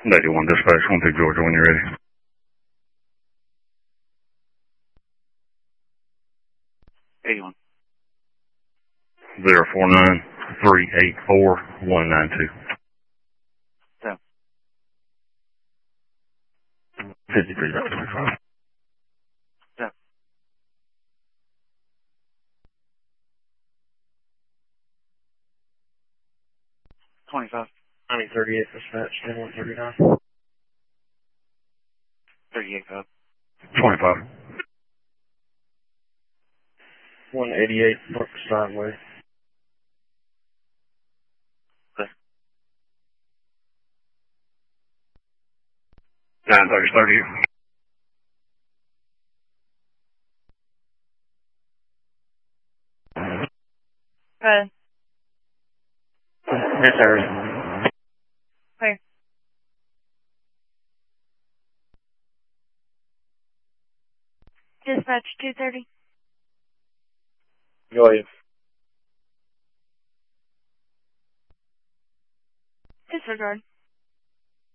91 dispatch, 12 Georgia, when you're ready. 81. 049-384-192. Yeah. 53.25. Yeah. 25. 38 dispatch, 139. 38 code. 25. 188 Brook Sideway. 930. Good. Yes, sir. Clear. Dispatch 230. Go ahead. Disregard.